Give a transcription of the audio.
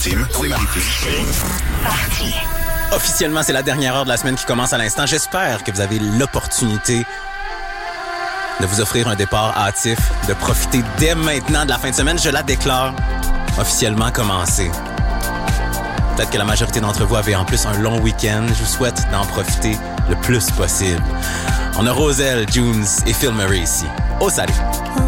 Team, c'est parti. Officiellement, c'est la dernière heure de la semaine qui commence à l'instant. J'espère que vous avez l'opportunité de vous offrir un départ hâtif, de profiter dès maintenant de la fin de semaine. Je la déclare officiellement commencée. Peut-être que la majorité d'entre vous avez en plus un long week-end. Je vous souhaite d'en profiter le plus possible. On a Roselle, Junes et Phil Murray ici. Au salut!